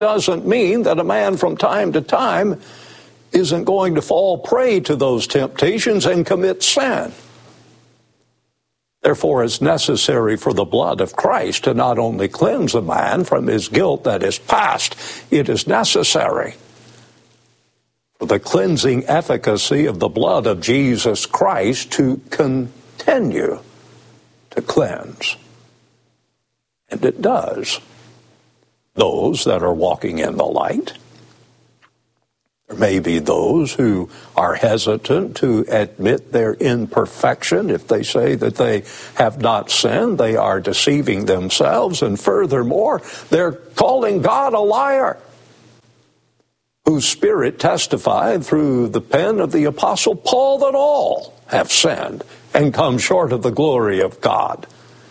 doesn't mean that a man from time to time isn't going to fall prey to those temptations and commit sin. Therefore, it's necessary for the blood of Christ to not only cleanse a man from his guilt that is past, it is necessary for the cleansing efficacy of the blood of Jesus Christ to continue to cleanse. And it does. Those that are walking in the light. There may be those who are hesitant to admit their imperfection. If they say that they have not sinned, they are deceiving themselves. And furthermore, they're calling God a liar, whose spirit testified through the pen of the Apostle Paul that all have sinned and come short of the glory of God.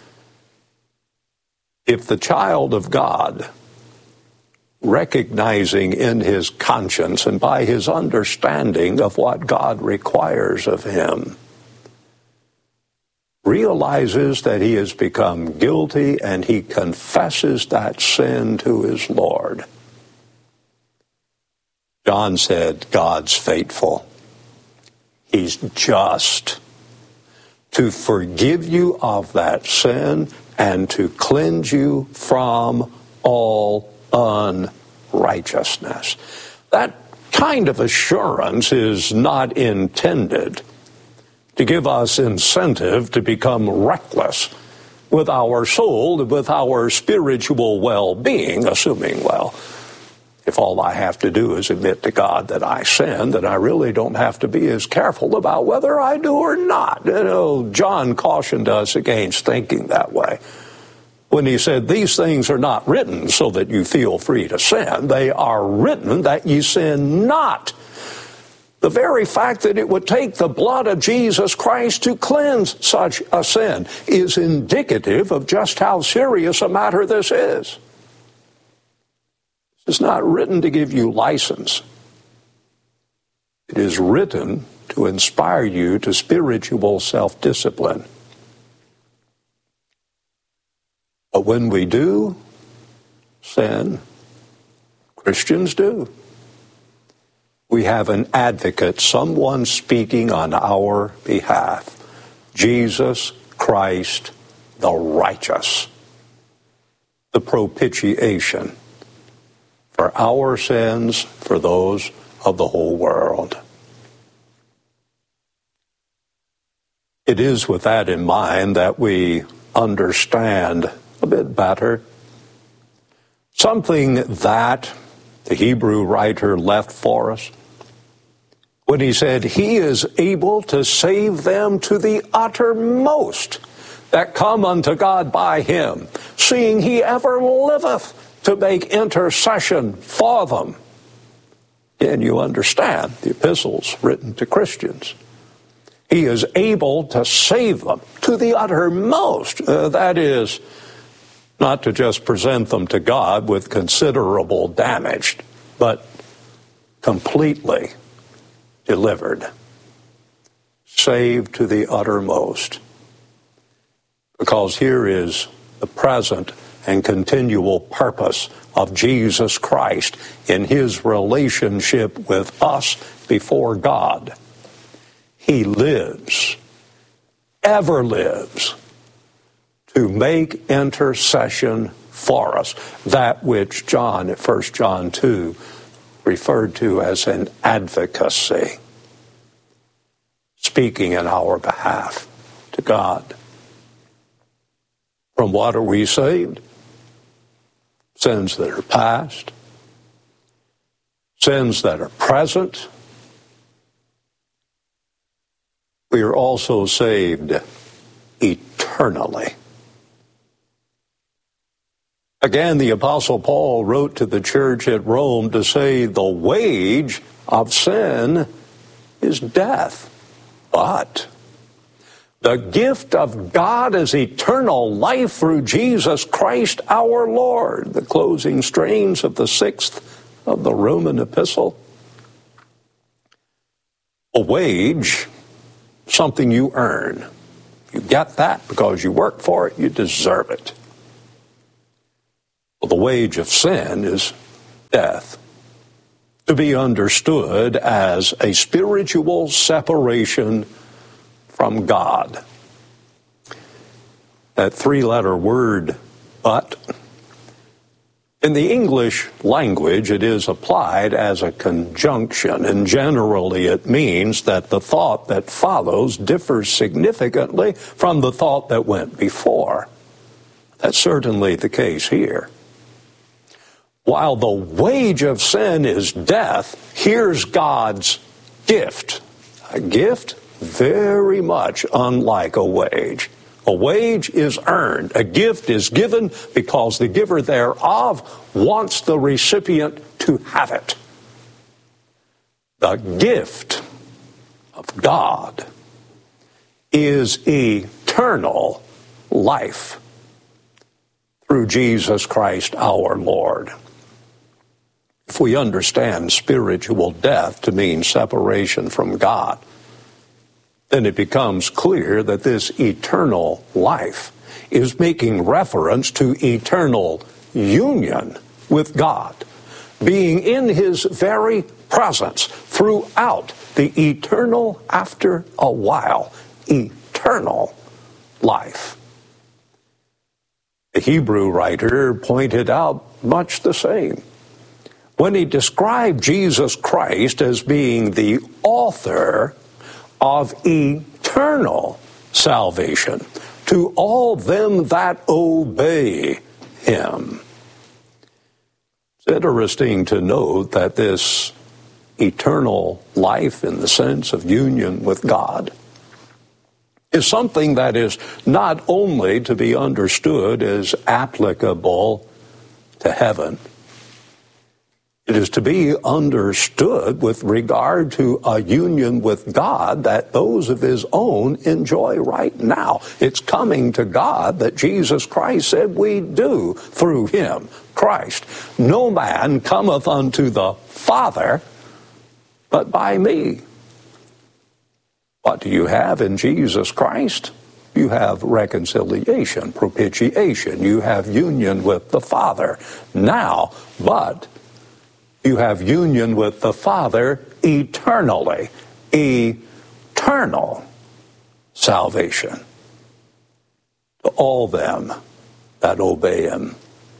If the child of God, recognizing in his conscience and by his understanding of what God requires of him, realizes that he has become guilty and he confesses that sin to his Lord, John said, God's faithful. He's just to forgive you of that sin and to cleanse you from all unrighteousness. That kind of assurance is not intended to give us incentive to become reckless with our soul, with our spiritual well-being, assuming, well, if all I have to do is admit to God that I sin, then I really don't have to be as careful about whether I do or not. You know, John cautioned us against thinking that way when he said, these things are not written so that you feel free to sin. They are written that you sin not. The very fact that it would take the blood of Jesus Christ to cleanse such a sin is indicative of just how serious a matter this is. It's not written to give you license. It is written to inspire you to spiritual self-discipline. But when we do sin, Christians do, we have an advocate, someone speaking on our behalf, Jesus Christ the righteous, the propitiation for our sins, for those of the whole world. It is with that in mind that we understand a bit better something that the Hebrew writer left for us when he said, he is able to save them to the uttermost that come unto God by him, seeing he ever liveth to make intercession for them. And you understand the epistles written to Christians. He is able to save them to the uttermost. That is, not to just present them to God with considerable damage, but completely delivered, saved to the uttermost. Because here is the present and continual purpose of Jesus Christ in his relationship with us before God. He lives, ever lives, to make intercession for us, that which John, at 1 John 2, referred to as an advocacy, speaking in our behalf to God. From what are we saved? Sins that are past, sins that are present. We are also saved eternally. Again, the Apostle Paul wrote to the church at Rome to say the wage of sin is death, but the gift of God is eternal life through Jesus Christ our Lord. The closing strains of the 6th of the Roman epistle. A wage, something you earn. You get that because you work for it, you deserve it. Well, the wage of sin is death to be understood as a spiritual separation from God. That three-letter word, but, in the English language, it is applied as a conjunction, and generally it means that the thought that follows differs significantly from the thought that went before. That's certainly the case here. While the wage of sin is death, here's God's gift. A gift very much unlike a wage. A wage is earned. A gift is given because the giver thereof wants the recipient to have it. The gift of God is eternal life through Jesus Christ our Lord. If we understand spiritual death to mean separation from God, then it becomes clear that this eternal life is making reference to eternal union with God, being in His very presence throughout the eternal, after a while, eternal life. The Hebrew writer pointed out much the same when he described Jesus Christ as being the author of eternal salvation to all them that obey Him. It's interesting to note that this eternal life, in the sense of union with God, is something that is not only to be understood as applicable to heaven. It is to be understood with regard to a union with God that those of His own enjoy right now. It's coming to God that Jesus Christ said we do through Him, Christ. No man cometh unto the Father but by me. What do you have in Jesus Christ? You have reconciliation, propitiation. You have union with the Father now, but you have union with the Father eternally. Eternal salvation to all them that obey Him.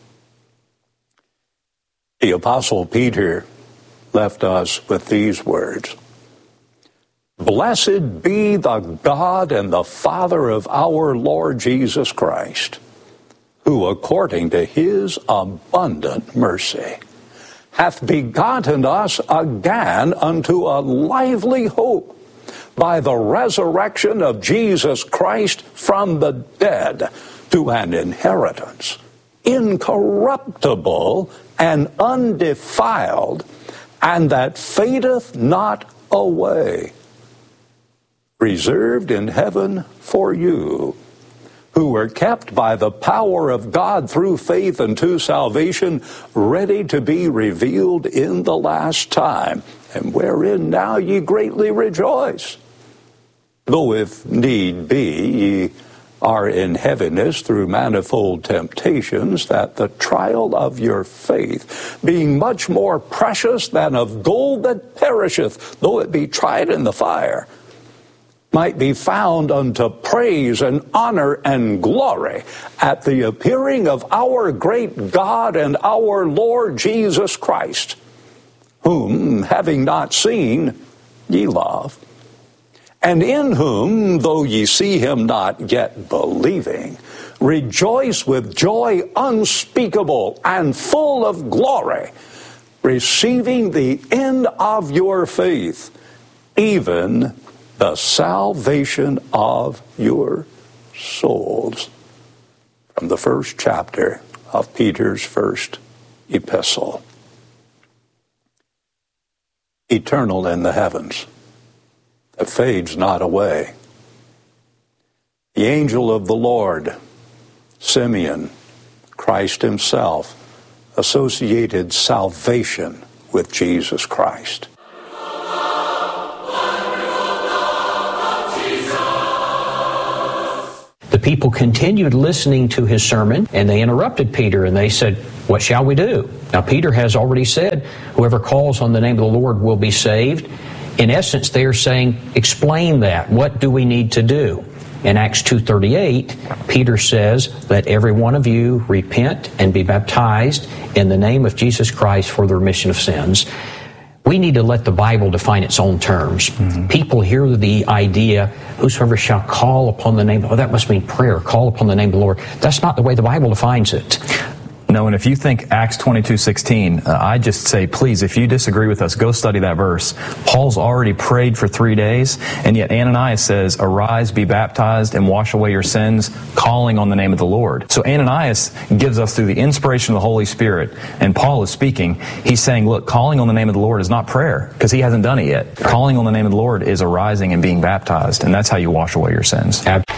The Apostle Peter left us with these words: Blessed be the God and the Father of our Lord Jesus Christ, who according to His abundant mercy hath begotten us again unto a lively hope by the resurrection of Jesus Christ from the dead, to an inheritance incorruptible and undefiled, and that fadeth not away, reserved in heaven for you, who were kept by the power of God through faith unto salvation, ready to be revealed in the last time, and wherein now ye greatly rejoice. Though if need be ye are in heaviness through manifold temptations, that the trial of your faith, being much more precious than of gold that perisheth, though it be tried in the fire, might be found unto praise and honor and glory at the appearing of our great God and our Lord Jesus Christ, whom, having not seen, ye love, and in whom, though ye see Him not yet believing, rejoice with joy unspeakable and full of glory, receiving the end of your faith, even the salvation of your souls. From the first chapter of Peter's first epistle. Eternal in the heavens, that fades not away. The angel of the Lord, Simeon, Christ Himself, associated salvation with Jesus Christ. The people continued listening to his sermon, and they interrupted Peter, and they said, "What shall we do?" Now, Peter has already said, "Whoever calls on the name of the Lord will be saved." In essence, they are saying, explain that. What do we need to do? In Acts 2:38, Peter says, "Let every one of you repent and be baptized in the name of Jesus Christ for the remission of sins." We need to let the Bible define its own terms. People hear the idea, whosoever shall call upon the name, that must mean prayer, call upon the name of the Lord. That's not the way the Bible defines it. No, and if you think Acts 22:16, I just say, please, if you disagree with us, go study that verse. Paul's already prayed for 3 days, and yet Ananias says, "Arise, be baptized, and wash away your sins, calling on the name of the Lord." So Ananias gives us through the inspiration of the Holy Spirit, and Paul is speaking. He's saying, look, calling on the name of the Lord is not prayer, because he hasn't done it yet. Calling on the name of the Lord is arising and being baptized, and that's how you wash away your sins.